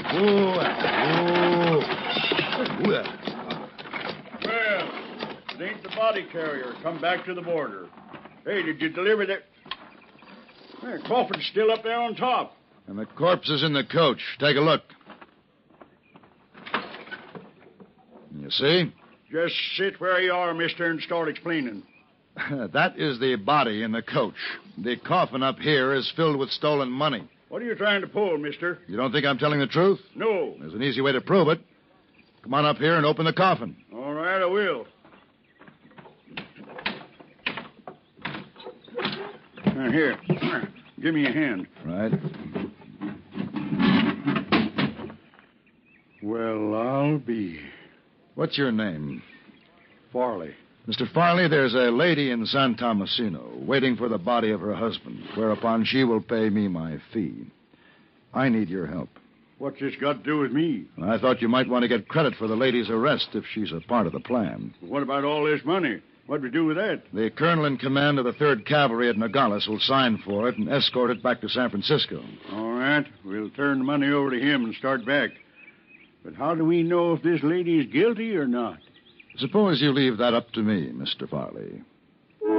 Well, it ain't the body carrier. Come back to the border. Hey, did you deliver that? The coffin's still up there on top. And the corpse is in the coach. Take a look. You see? Just sit where you are, mister, and start explaining. That is the body in the coach. The coffin up here is filled with stolen money. What are you trying to pull, mister? You don't think I'm telling the truth? No. There's an easy way to prove it. Come on up here and open the coffin. All right, I will. Here. Give me a hand. Right. Well, I'll be. What's your name? Farley. Mr. Farley, there's a lady in San Tomasino waiting for the body of her husband, whereupon she will pay me my fee. I need your help. What's this got to do with me? I thought you might want to get credit for the lady's arrest if she's a part of the plan. What about all this money? What do we do with that? The colonel in command of the 3rd Cavalry at Nogales will sign for it and escort it back to San Francisco. All right. We'll turn the money over to him and start back. But how do we know if this lady is guilty or not? Suppose you leave that up to me, Mr. Farley.